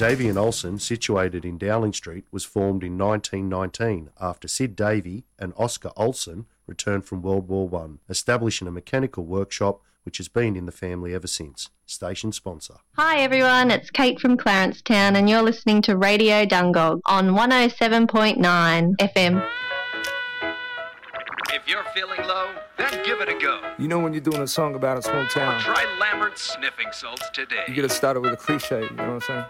Davey and Olsen, situated in Dowling Street, was formed in 1919 after Sid Davey and Oscar Olsen returned from World War I, establishing a mechanical workshop which has been in the family ever since. Station sponsor. Hi everyone, it's Kate from Clarencetown and you're listening to Radio Dungog on 107.9 FM. If you're feeling low, then give it a go. You know when you're doing a song about a small town, Try Lambert's sniffing salts today. you gotta start it with a cliche, you know what I'm saying?